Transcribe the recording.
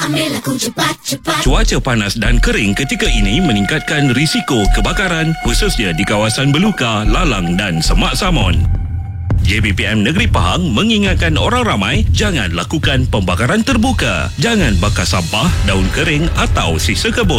Ambil aku cepat-cepat. Cuaca panas dan kering ketika ini meningkatkan risiko kebakaran khususnya di kawasan Beluka, Lalang dan Semak Samon. JBPM Negeri Pahang mengingatkan orang ramai jangan lakukan pembakaran terbuka. Jangan bakar sampah, daun kering atau sisa kebun.